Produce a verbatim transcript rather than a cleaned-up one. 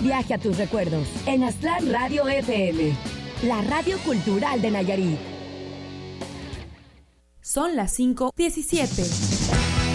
Viaje a tus recuerdos en Aztlán Radio F M, la radio cultural de Nayarit. Son las cinco diecisiete.